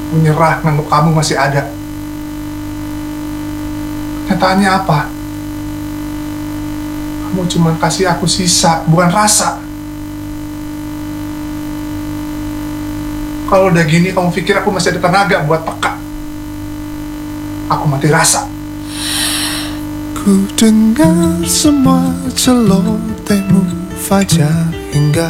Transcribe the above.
menyerah nganggap kamu masih ada. Kenyataannya apa? Kamu cuma kasih aku sisa, bukan rasa. Kalau udah gini kamu pikir aku masih ada tenaga buat peka? Aku mati rasa. Ku dengar semua celotehmu fajar hingga